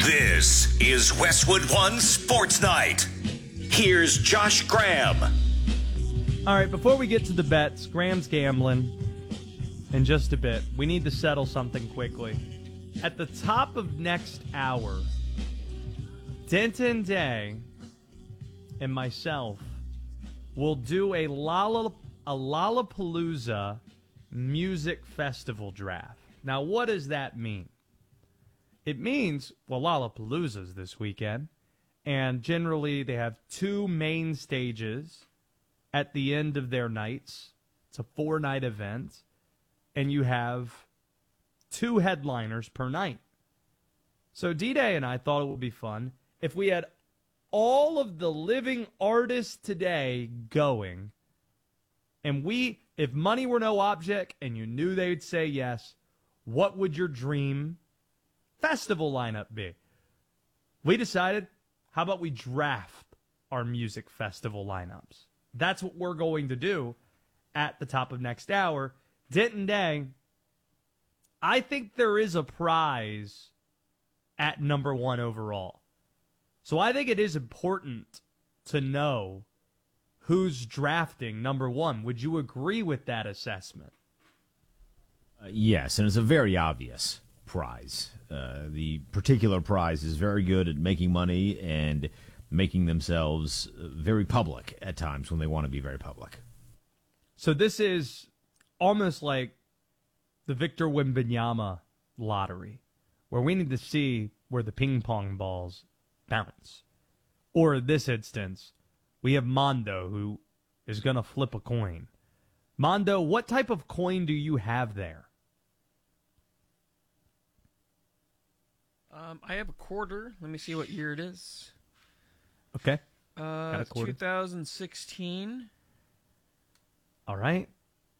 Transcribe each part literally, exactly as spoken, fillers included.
This is Westwood One Sports Night. Here's Josh Graham. All right, before we get to the bets, Graham's gambling in just a bit. We need to settle something quickly. At the top of next hour, Denton Day and myself will do a Lolla, a Lollapalooza music festival draft. Now, what does that mean? It means, well, Lollapalooza's this weekend, and generally they have two main stages at the end of their nights. It's a four-night event, and you have two headliners per night. So D-Day and I thought it would be fun if we had all of the living artists today going, and we, if money were no object and you knew they'd say yes, what would your dream festival lineup be? We decided, how about we draft our music festival lineups? That's what we're going to do at the top of next hour. Denton Day, I think there is a prize at number one overall. So I think it is important to know who's drafting number one. Would you agree with that assessment? Uh, yes, and it's a very obvious prize. Uh, the particular prize is very good at making money and making themselves very public at times when they want to be very public. So this is almost like the Victor Wembanyama lottery, where we need to see where the ping pong balls bounce. Or in this instance, we have Mondo, who is going to flip a coin. Mondo, what type of coin do you have there? Um, I have a quarter. Let me see what year it is. Okay. Uh, two thousand sixteen. All right.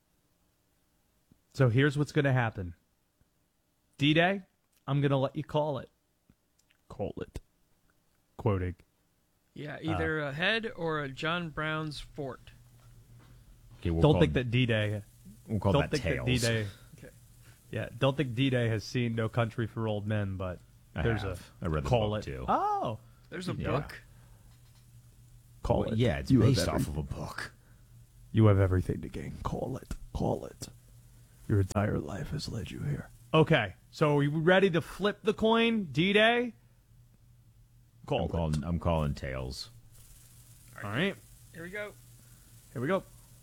So here's what's going to happen. D-Day, I'm going to let you call it. Call it. Quoting. Yeah, either uh, a head or a John Brown's fort. Okay, we'll don't think them, that D-Day. We'll call don't that think tails. that D-Day. Okay. Yeah, don't think D-Day has seen No Country for Old Men, but I there's have. a I read the call book it. too. Oh, there's a Yeah. book. call Well, it. yeah, it's You have based every- off of a book. You have everything to gain. Call it. Call it. Your entire life has led you here. Okay, so are you ready to flip the coin, D-Day? Call I'm it. calling, I'm calling tails. All right, Here we go. here we go.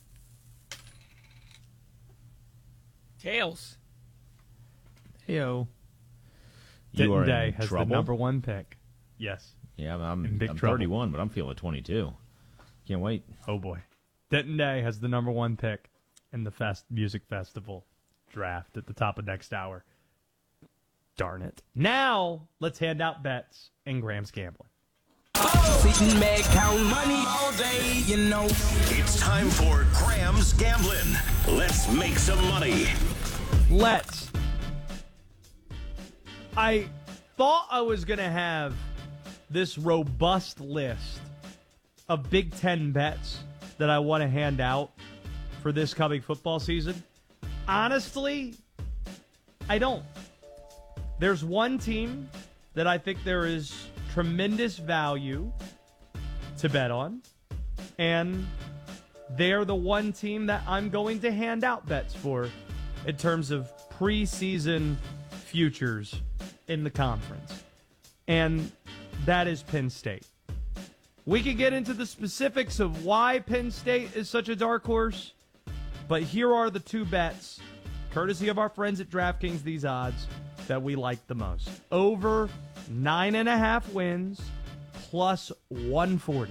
Tails. Heyo. You are Denton Day in has trouble? the number one pick. Yes. Yeah, I'm, In big I'm trouble. thirty-one, but I'm feeling twenty-two. Can't wait. Oh, boy. Denton Day has the number one pick in the Fest Music Festival draft at the top of next hour. Darn it. Now, let's hand out bets in Graham's Gambling. Sitting back, count money all day, you know. It's time for Graham's Gambling. Let's make some money. Let's. I thought I was going to have this robust list of Big Ten bets that I want to hand out for this coming football season. Honestly, I don't. There's one team that I think there is tremendous value to bet on, and they're the one team that I'm going to hand out bets for in terms of preseason futures in the conference, and that is Penn State. We could get into the specifics of why Penn State is such a dark horse, but here are the two bets, courtesy of our friends at DraftKings, these odds, that we like the most. Over nine and a half wins, plus one forty.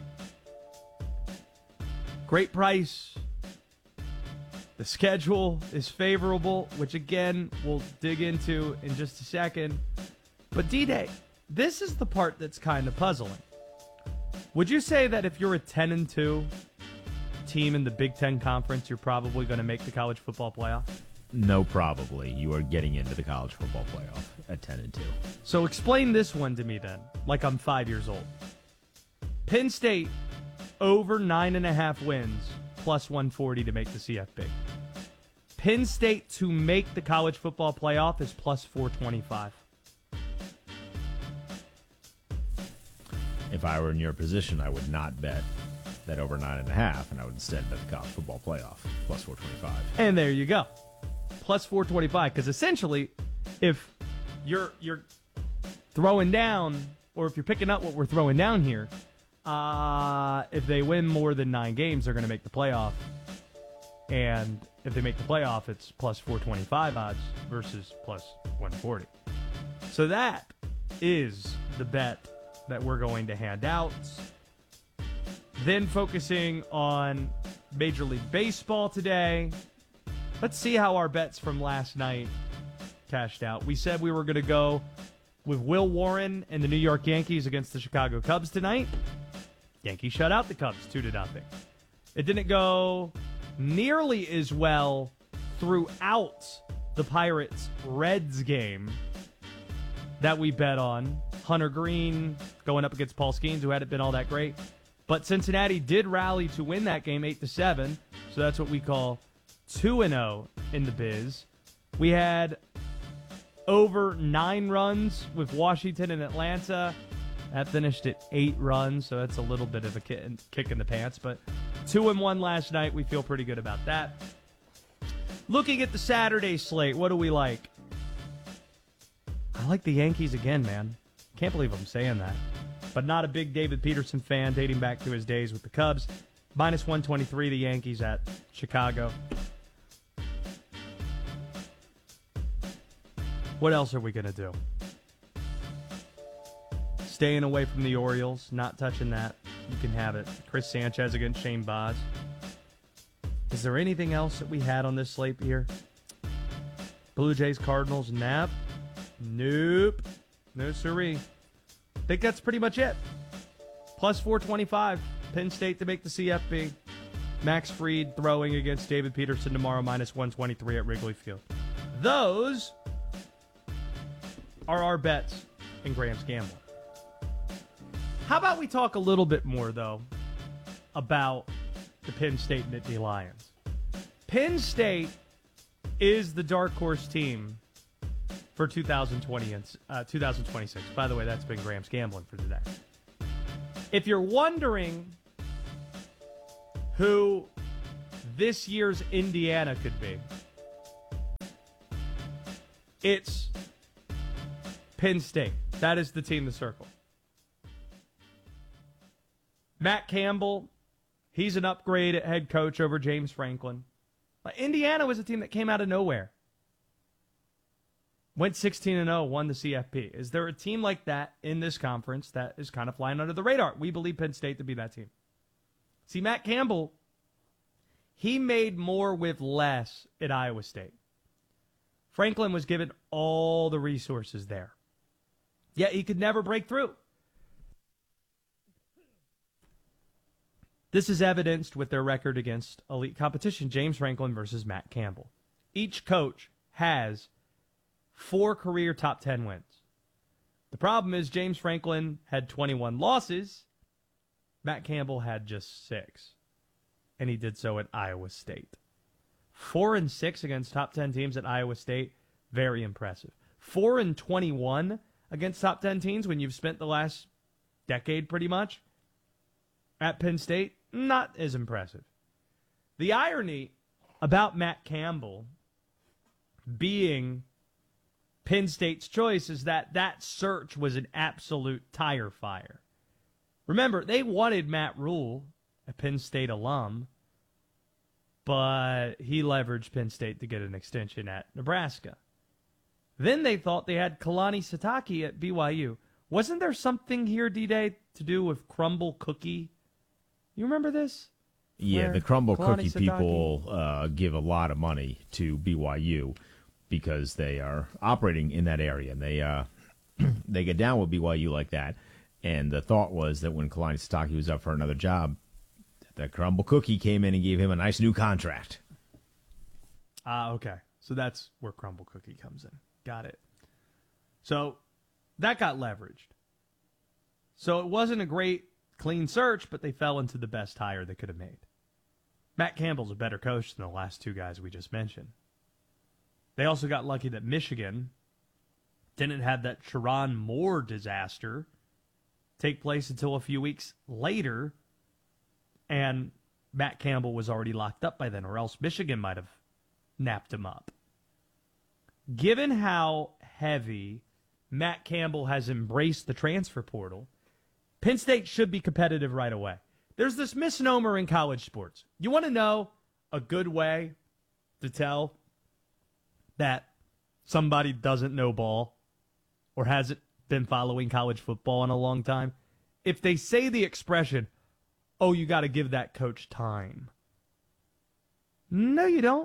Great price. The schedule is favorable, which again, we'll dig into in just a second. But D-Day, this is the part that's kind of puzzling. Would you say that if you're a ten and two team in the Big Ten Conference, you're probably going to make the college football playoff? No, probably. You are getting into the college football playoff at ten and two. So explain this one to me then, like I'm five years old. Penn State over nine and a half wins, plus one forty to make the C F P. Penn State to make the college football playoff is plus four twenty-five. if I were in your position, I would not bet that over nine and a half, and I would instead bet the college football playoff plus four twenty-five. And there you go, plus four twenty-five. Because essentially, if you're you're throwing down, or if you're picking up what we're throwing down here, uh, if they win more than nine games, they're going to make the playoff. And if they make the playoff, it's plus four twenty-five odds versus plus one forty. So that is the bet that we're going to hand out. Then focusing on Major League Baseball today. Let's see how our bets from last night cashed out. We said we were going to go with Will Warren and the New York Yankees against the Chicago Cubs tonight. Yankees shut out the Cubs two to nothing. It didn't go nearly as well throughout the Pirates-Reds game that we bet on. Hunter Green going up against Paul Skeens, who hadn't been all that great. But Cincinnati did rally to win that game eight to seven, so that's what we call two and oh in the biz. We had over nine runs with Washington and Atlanta. That finished at eight runs, so that's a little bit of a kick in the pants. But two and one last night, we feel pretty good about that. Looking at the Saturday slate, what do we like? I like the Yankees again, man. Can't believe I'm saying that. But not a big David Peterson fan dating back to his days with the Cubs. Minus one twenty-three, the Yankees at Chicago. What else are we going to do? Staying away from the Orioles, not touching that. You can have it. Chris Sanchez against Shane Baz. Is there anything else that we had on this slate here? Blue Jays, Cardinals, Nap? Nope. No siree. I think that's pretty much it. Plus four twenty-five. Penn State to make the C F B. Max Fried throwing against David Peterson tomorrow, minus one twenty-three at Wrigley Field. Those are our bets in Graham's Gambling. How about we talk a little bit more, though, about the Penn State Nittany Lions? Penn State is the dark horse team for two thousand twenty and uh, two thousand twenty-six. By the way, that's been Graham's Gambling for today. If you're wondering who this year's Indiana could be, it's Penn State. That is the team to circle. Matt Campbell, he's an upgrade at head coach over James Franklin. But Indiana was a team that came out of nowhere. Went sixteen and oh, won the C F P. Is there a team like that in this conference that is kind of flying under the radar? We believe Penn State to be that team. See, Matt Campbell, he made more with less at Iowa State. Franklin was given all the resources there. Yet he could never break through. This is evidenced with their record against elite competition, James Franklin versus Matt Campbell. Each coach has four career top ten wins. The problem is James Franklin had twenty-one losses. Matt Campbell had just six. And he did so at Iowa State. Four and six against top ten teams at Iowa State. Very impressive. Four and twenty-one against top ten teams when you've spent the last decade pretty much at Penn State. Not as impressive. The irony about Matt Campbell being Penn State's choice is that that search was an absolute tire fire. Remember, they wanted Matt Rule, a Penn State alum, but he leveraged Penn State to get an extension at Nebraska. Then they thought they had Kalani Sitake at B Y U. Wasn't there something here, D-Day, to do with Crumble Cookie? You remember this? Yeah, Where the Crumble Kalani Cookie Sitake- people uh, give a lot of money to B Y U because they are operating in that area. And they uh, they get down with B Y U like that. And the thought was that when Kalani Sitake was up for another job, the Crumble Cookie came in and gave him a nice new contract. Ah, okay. So that's where Crumble Cookie comes in. Got it. So that got leveraged. So it wasn't a great, clean search, but they fell into the best hire they could have made. Matt Campbell's a better coach than the last two guys we just mentioned. They also got lucky that Michigan didn't have that Sharon Moore disaster take place until a few weeks later, and Matt Campbell was already locked up by then, or else Michigan might have napped him up. Given how heavy Matt Campbell has embraced the transfer portal, Penn State should be competitive right away. There's this misnomer in college sports. You want to know a good way to tell that somebody doesn't know ball or hasn't been following college football in a long time? If they say the expression, oh, you got to give that coach time. No, you don't.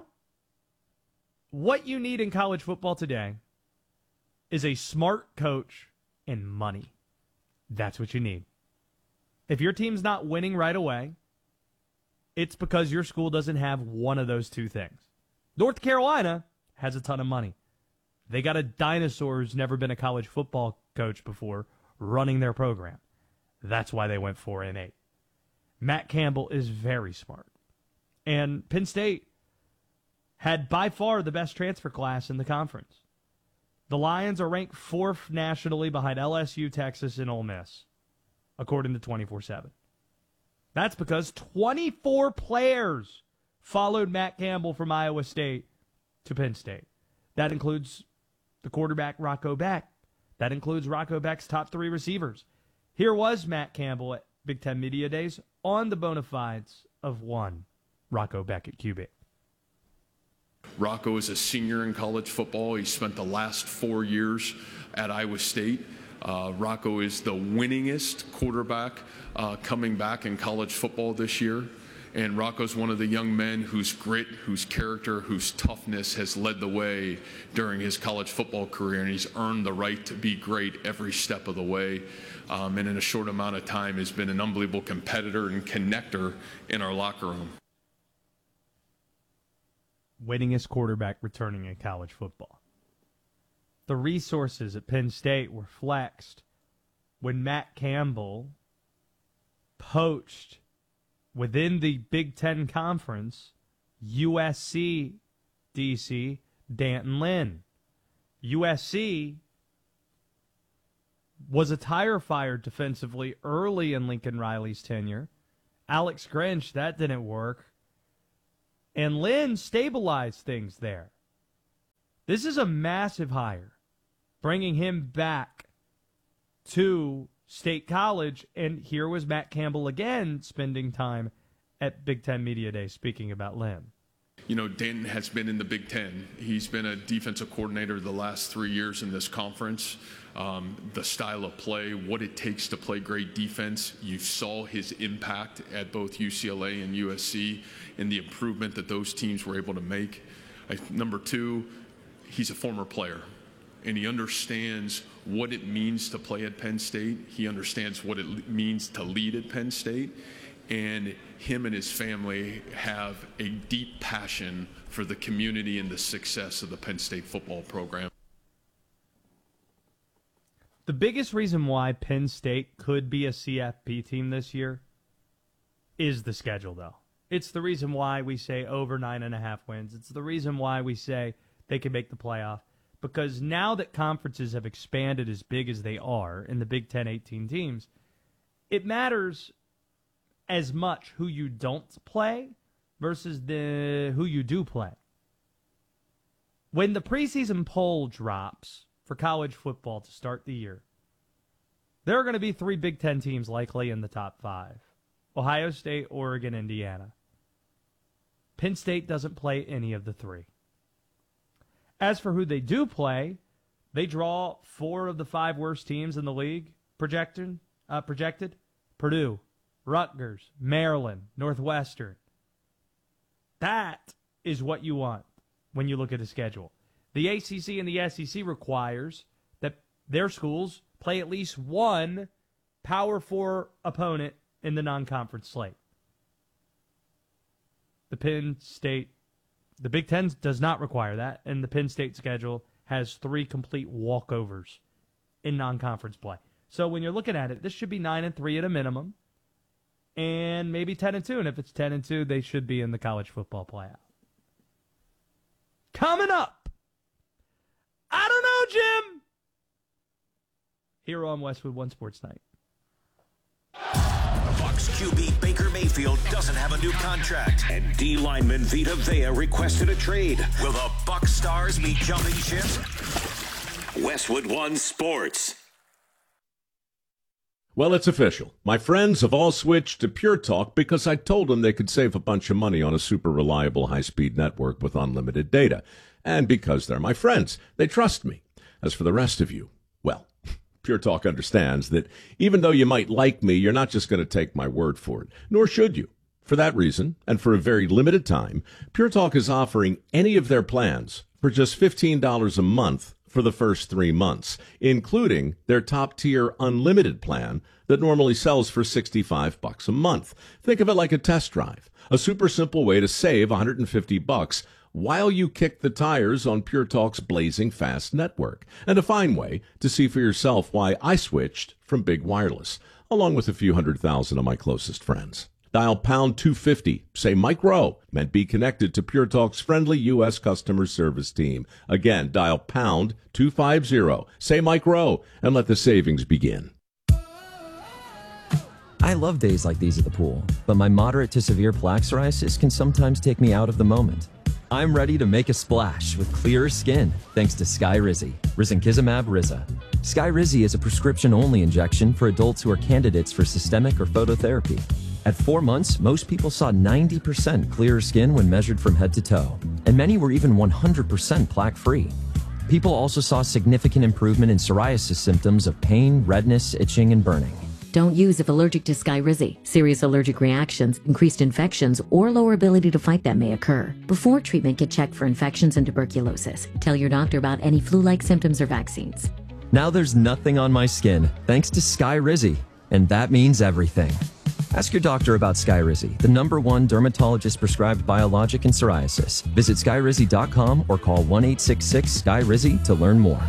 What you need in college football today is a smart coach and money. That's what you need. If your team's not winning right away, it's because your school doesn't have one of those two things. North Carolina has a ton of money. They got a dinosaur who's never been a college football coach before running their program. That's why they went four and eight. Matt Campbell is very smart. And Penn State had by far the best transfer class in the conference. The Lions are ranked fourth nationally behind L S U, Texas, and Ole Miss, according to twenty-four seven. That's because twenty-four players followed Matt Campbell from Iowa State to Penn State. That includes the quarterback Rocco Beck. That includes Rocco Beck's top three receivers. Here was Matt Campbell at Big Ten Media Days on the bona fides of one Rocco Beck at Q B. Rocco is a senior in college football. He spent the last four years at Iowa State. Uh, Rocco is the winningest quarterback uh, coming back in college football this year. And Rocco's one of the young men whose grit, whose character, whose toughness has led the way during his college football career. And he's earned the right to be great every step of the way. Um, and in a short amount of time has been an unbelievable competitor and connector in our locker room. Winningest quarterback returning in college football. The resources at Penn State were flexed when Matt Campbell poached within the Big Ten Conference U S C D C D'Anton Lynn. U S C was a tire fire defensively early in Lincoln Riley's tenure. Alex Grinch, that didn't work. And Lynn stabilized things there. This is a massive hire, bringing him back to State College. And here was Matt Campbell again spending time at Big Ten Media Day speaking about Lynn. You know, Danton has been in the Big Ten. He's been a defensive coordinator the last three years in this conference. Um, the style of play, what it takes to play great defense. You saw his impact at both U C L A and U S C and the improvement that those teams were able to make. I, number two, he's a former player, and he understands what it means to play at Penn State. He understands what it means to lead at Penn State. And him and his family have a deep passion for the community and the success of the Penn State football program. The biggest reason why Penn State could be a C F P team this year is the schedule, though. It's the reason why we say over nine and a half wins. It's the reason why we say they can make the playoff. Because now that conferences have expanded as big as they are in the Big Ten eighteen teams, it matters as much who you don't play versus the who you do play. When the preseason poll drops for college football to start the year, there are going to be three Big Ten teams likely in the top five. Ohio State, Oregon, Indiana. Penn State doesn't play any of the three. As for who they do play, they draw four of the five worst teams in the league projected. Uh, projected. Purdue, Rutgers, Maryland, Northwestern. That is what you want when you look at the schedule. The A C C and the S E C requires that their schools play at least one Power Four opponent in the non-conference slate. The Penn State, the Big Ten does not require that, and the Penn State schedule has three complete walkovers in non-conference play. So when you're looking at it, this should be nine and three at a minimum, and maybe ten and two. And if it's ten and two, they should be in the college football playoff. Coming up, I don't know, Jim. Here on Westwood One Sports Night. Bucs Q B Baker Mayfield doesn't have a new contract, and D lineman Vita Vea requested a trade. Will the Bucs stars be jumping ships? Westwood One Sports. Well, it's official. My friends have all switched to Pure Talk because I told them they could save a bunch of money on a super reliable high-speed network with unlimited data. And because they're my friends, they trust me. As for the rest of you, well, Pure Talk understands that even though you might like me, you're not just going to take my word for it, nor should you. For that reason, and for a very limited time, Pure Talk is offering any of their plans for just fifteen dollars a month for the first three months, including their top-tier unlimited plan that normally sells for sixty-five bucks a month. Think of it like a test drive, a super simple way to save one hundred fifty bucks while you kick the tires on Pure Talk's blazing fast network, and a fine way to see for yourself why I switched from big wireless, along with a few hundred thousand of my closest friends. Dial pound two fifty, say Mike Rowe, and be connected to Pure Talk's friendly U S customer service team. Again, dial pound two fifty, say Mike Rowe, and let the savings begin. I love days like these at the pool, but my moderate to severe plaque psoriasis can sometimes take me out of the moment. I'm ready to make a splash with clearer skin thanks to Skyrizi, risankizumab Riza. Skyrizi is a prescription-only injection for adults who are candidates for systemic or phototherapy. At four months, most people saw ninety percent clearer skin when measured from head to toe, and many were even one hundred percent plaque-free. People also saw significant improvement in psoriasis symptoms of pain, redness, itching, and burning. Don't use if allergic to Skyrizi. Serious allergic reactions, increased infections, or lower ability to fight them may occur. Before treatment, get checked for infections and tuberculosis. Tell your doctor about any flu-like symptoms or vaccines. Now there's nothing on my skin thanks to Skyrizi, and that means everything. Ask your doctor about Skyrizi, the number one dermatologist-prescribed biologic in psoriasis. Visit skyrizi dot com or call one eight six six Sky Rizi to learn more.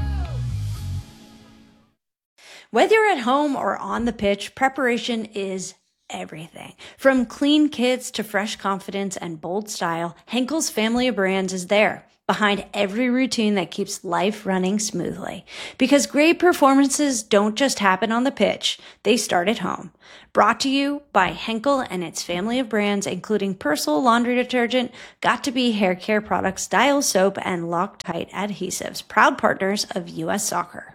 Whether you're at home or on the pitch, preparation is everything. From clean kits to fresh confidence and bold style, Henkel's family of brands is there, behind every routine that keeps life running smoothly. Because great performances don't just happen on the pitch, they start at home. Brought to you by Henkel and its family of brands, including Persil laundry detergent, Got2b hair care products, Dial soap, and Loctite adhesives, proud partners of U S Soccer.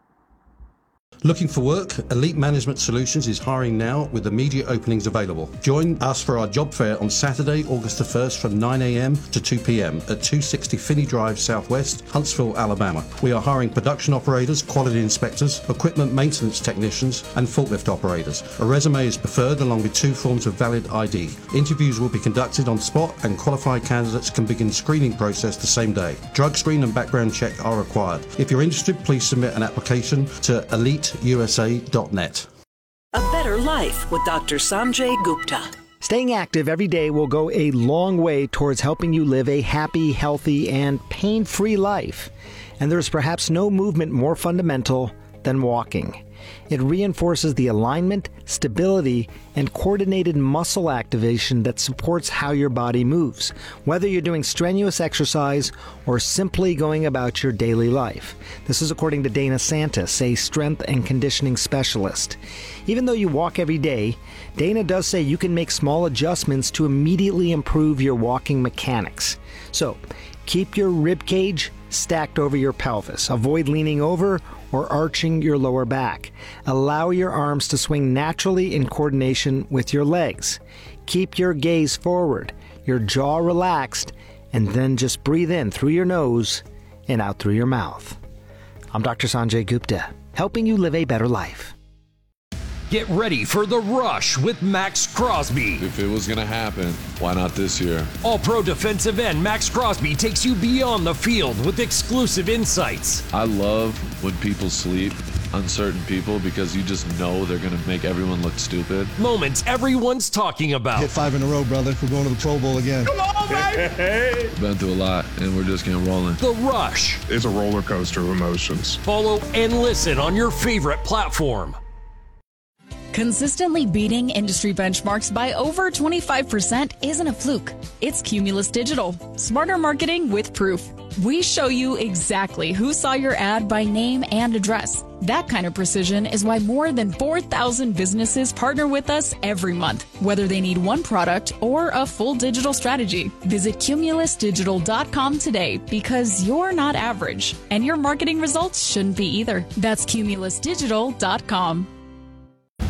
Looking for work? Elite Management Solutions is hiring now with immediate openings available. Join us for our job fair on Saturday, August the first from nine a.m. to two p.m. at two sixty Finney Drive Southwest, Huntsville, Alabama. We are hiring production operators, quality inspectors, equipment maintenance technicians, and forklift operators. A resume is preferred along with two forms of valid I D. Interviews will be conducted on spot and qualified candidates can begin screening process the same day. Drug screen and background check are required. If you're interested, please submit an application to elite U S A dot net. A better life with Doctor Sanjay Gupta. Staying active every day will go a long way towards helping you live a happy, healthy, and pain-free life. And there is perhaps no movement more fundamental than walking. It reinforces the alignment, stability, and coordinated muscle activation that supports how your body moves, whether you're doing strenuous exercise or simply going about your daily life. This is according to Dana Santis, a strength and conditioning specialist. Even though you walk every day, Dana does say you can make small adjustments to immediately improve your walking mechanics. So, keep your rib cage stacked over your pelvis. Avoid leaning over or arching your lower back. Allow your arms to swing naturally in coordination with your legs. Keep your gaze forward, your jaw relaxed, and then just breathe in through your nose and out through your mouth. I'm Doctor Sanjay Gupta, helping you live a better life. Get ready for The Rush with Max Crosby. If it was going to happen, why not this year? All-Pro defensive end Max Crosby takes you beyond the field with exclusive insights. I love when people sleep on certain people because you just know they're going to make everyone look stupid. Moments everyone's talking about. Hit five in a row, brother. We're going to the Pro Bowl again. Come on, baby! Been through a lot, and we're just getting rolling. The Rush. It's a roller coaster of emotions. Follow and listen on your favorite platform. Consistently beating industry benchmarks by over twenty-five percent isn't a fluke. It's Cumulus Digital. Smarter marketing with proof. We show you exactly who saw your ad by name and address. That kind of precision is why more than four thousand businesses partner with us every month, whether they need one product or a full digital strategy. Visit Cumulus Digital dot com today because you're not average, and your marketing results shouldn't be either. That's Cumulus Digital dot com.